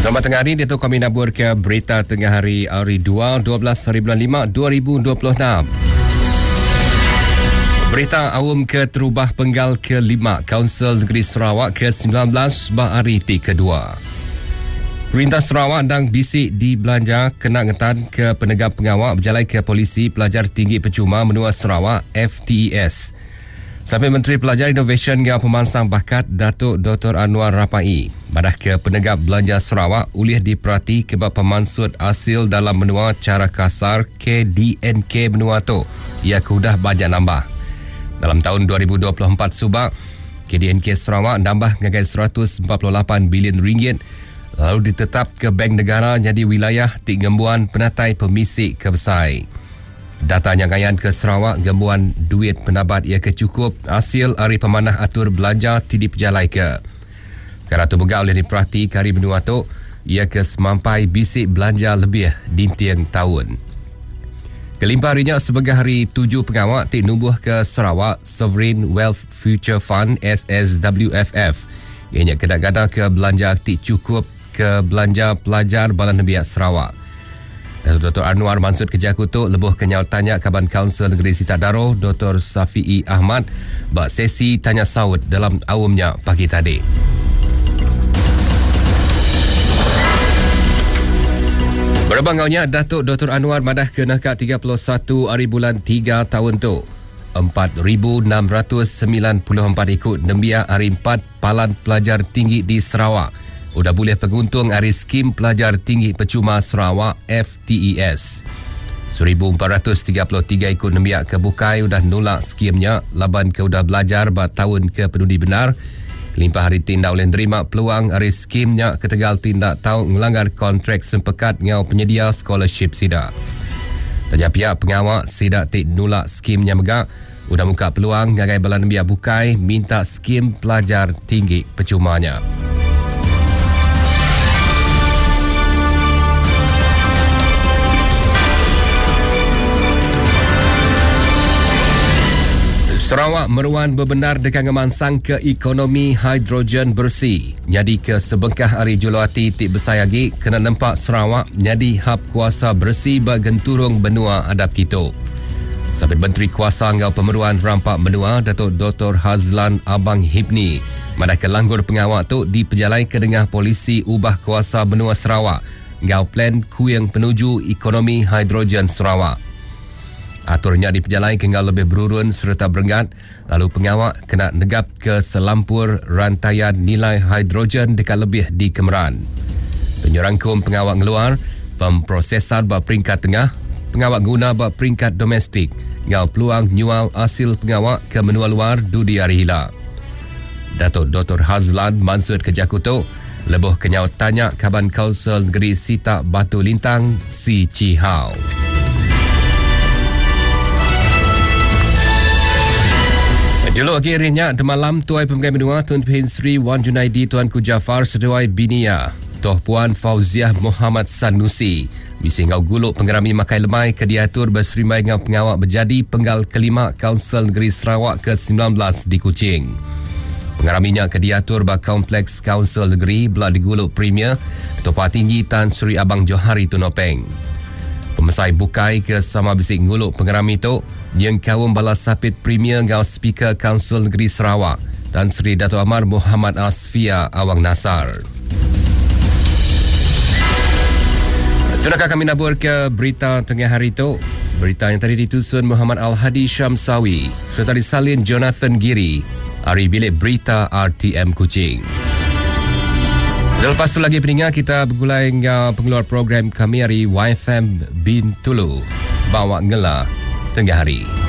Selamat tengah hari, Dato' kami nabur ke berita tengah hari 2, 12 hari bulan 5, 2026. Berita awam ke terubah penggal ke-5 Kaunsil Negeri Sarawak ke-19 hari kedua. Perintah Sarawak dan bisik di belanja kena ngetan ke penegak pengawal berjalai ke Polisi Pelajar Tinggi Percuma Menua Sarawak FTES. Sampai Menteri Pelajar Innovation dan Pemansang Bakat Datuk Dr. Anwar Rapai madah ke penegak belanja Sarawak ulih diperhati kebab pemansut hasil dalam menua cara kasar KDNK menua tu ia kehudah bajet nambah. Dalam tahun 2024 subak, KDNK Sarawak nambah ngagai 148 bilion ringgit lalu ditetap ke Bank Negara jadi wilayah tik gembuan penatai pemisik kebesai. Data nyangaian ke Sarawak gembuan duit penabat ia kecukup hasil hari pemanah atur belanja tidip jalai ke. Perkara tu begau oleh diperhati kari menua tu ia ke semampai bisik belanja lebih dintiang tahun. Kelimpah harinya sebagai hari 7 pengawak tik nubuh ke Sarawak Sovereign Wealth Future Fund SSWFF. Ianya kadang-kadang ke belanja tik cukup ke belanja pelajar Balan Nebiak Sarawak. Dr. Anwar Mansud Kerja Kutuk lebuh kenyal tanya Kaban Kaunsil Negeri Siti Daro Dr. Safi'i Ahmad bak sesi tanya saud dalam awamnya pagi tadi. Berbangaunya Datuk Dr. Anwar madah ke nakak 31 hari bulan 3 tahun tu 4,694 ikut nembiak hari 4 palan pelajar tinggi di Sarawak. Udah boleh penguntung hari skim pelajar tinggi percuma Sarawak FTES. 1,433 ikut nembiak kebukai udah nolak skimnya laban ke udah belajar bat tahun ke penudi benar. Kelimpah hari tindak oleh nerima peluang hari skimnya ketegal tindak tahu melanggar kontrak sempekat ngau penyedia scholarship SIDA. Tajak pihak pengawak SIDA tik nolak skimnya megak udah muka peluang ngagai balan nembiak bukai minta skim pelajar tinggi percumanya. Sarawak meruan berbenar dengan ngemansang ke ekonomi hidrogen bersih. Jadi ke sebengkah hari Julawati tik bersayagi kena nampak Sarawak jadi hub kuasa bersih bagenturung benua adap kita. Sabit Menteri Kuasa Ngau Pemeruan Rampak Benua Datuk Dr. Hazlan Abang Hibni madah ke langgur pengawak tu diperjalai ke dengah polisi ubah kuasa benua Sarawak ngau plan kuyang penuju ekonomi hidrogen Sarawak. Aturnya diperjalai hingga lebih berurun serta berenggat, lalu pengawak kena negap ke selampur rantaian nilai hidrogen dekat lebih di Kemeran. Penyerangkum pengawak ngeluar, pemprosesar bak peringkat tengah, pengawak guna bak peringkat domestik, ngau peluang nyual hasil pengawak ke menua luar dudi hari hila. Datuk Dr. Hazlan Mansud Kerja Kutuk, lebuh kenyau tanya Kaban Kaunsil Negeri Sita Batu Lintang, Si Cihau. Dulu akhirnya malam Tuai Pemgai Menua Tuan Pehin Sri Wan Junaidi Tuanku Jafar Seduai Binia Toh Puan Fauziah Muhammad Sanusi bisi ngau guluk pengerami makai lemai ke diatur berserimai ngau pengawak berjadi penggal kelima Kaunsil Negeri Sarawak ke-19 di Kuching. Pengeraminya ke diatur bak Kompleks Kaunsil Negeri belah diguluk Premier Ketua Tinggi Tan Sri Abang Johari Tunopeng. Pemesai bukai ke sama bisik nguluk pengerami tu yang kawum balas sapit Premier ngau Speaker Kaunsil Negeri Sarawak Tan Sri Dato' Amar Muhammad Asfia Awang Nasar. Sudahkah kami nabur ke berita tengah hari itu? Berita yang tadi ditusun Muhammad Al-Hadi Syamsawi serta disalin Jonathan Giri. Hari bilik berita RTM Kuching. Lepas tu lagi peningat kita bergulai dengan pengeluar program kami hari YFM Bintulu. Bawa ngela tengah hari.